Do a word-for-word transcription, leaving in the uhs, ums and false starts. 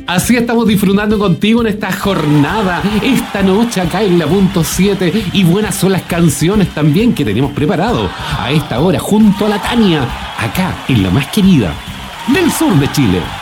Así estamos disfrutando contigo en esta jornada, esta noche acá en la punto siete, y buenas son las canciones también que tenemos preparado a esta hora junto a la Tania, acá en la más querida del sur de Chile.